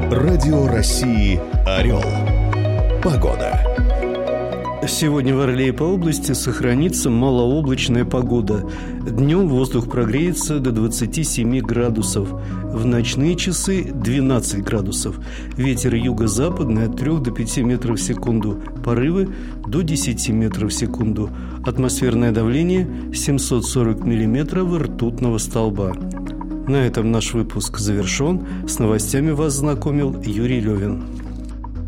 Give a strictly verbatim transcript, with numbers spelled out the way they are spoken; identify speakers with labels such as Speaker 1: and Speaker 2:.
Speaker 1: Радио России «Орел». Погода.
Speaker 2: Сегодня в Орле и по области сохранится малооблачная погода. Днем воздух прогреется до двадцати семи градусов. В ночные часы двенадцать градусов. Ветер юго-западный от трёх до пяти метров в секунду. Порывы до десяти метров в секунду. Атмосферное давление семьсот сорок миллиметров ртутного столба. На этом наш выпуск завершен. С новостями вас знакомил Юрий Левин.